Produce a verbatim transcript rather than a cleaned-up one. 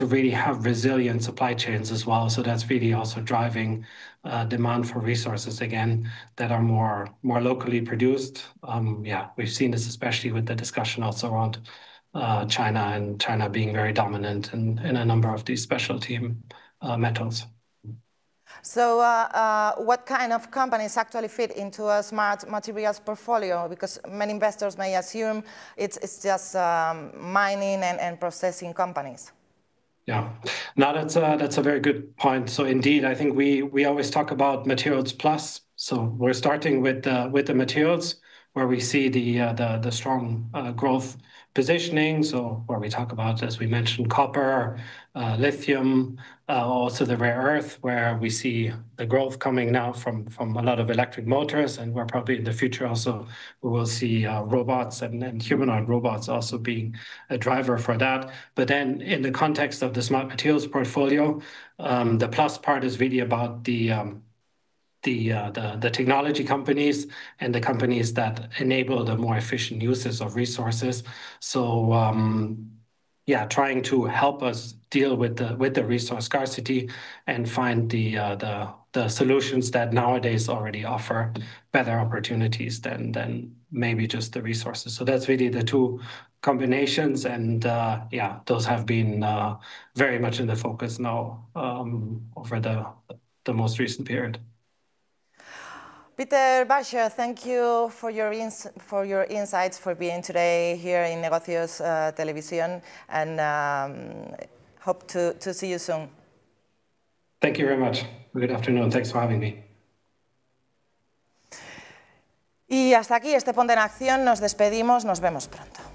to really have resilient supply chains as well. So that's really also driving uh, demand for resources again that are more more locally produced. Um, yeah, we've seen this especially with the discussion also around uh, China and China being very dominant in, in a number of these specialty uh, metals. So uh, uh, what kind of companies actually fit into a smart materials portfolio? Because many investors may assume it's, it's just um, mining and, and processing companies. Yeah, no, that's a, that's a very good point. So indeed, I think we we always talk about materials plus. So we're starting with uh, with the materials where we see the uh, the the strong uh, growth positioning. So where we talk about, as we mentioned, copper, uh, lithium, uh, also the rare earth, where we see the growth coming now from from a lot of electric motors, and where probably in the future also we will see uh, robots and, and humanoid robots also being a driver for that. But then in the context of the smart materials portfolio, um, the plus part is really about the um, The, uh, the the technology companies and the companies that enable the more efficient uses of resources. So um, yeah, trying to help us deal with the with the resource scarcity and find the uh, the the solutions that nowadays already offer better opportunities than than maybe just the resources. So that's really the two combinations, and uh, yeah, those have been uh, very much in the focus now um, over the the most recent period. Peter Bascher, thank you for your, ins for your insights, for being today here in Negocios uh, Televisión, and um, hope to, to see you soon. Thank you very much. Good afternoon. Thanks for having me. Y hasta aquí este Ponte en Acción. Nos despedimos. Nos vemos pronto.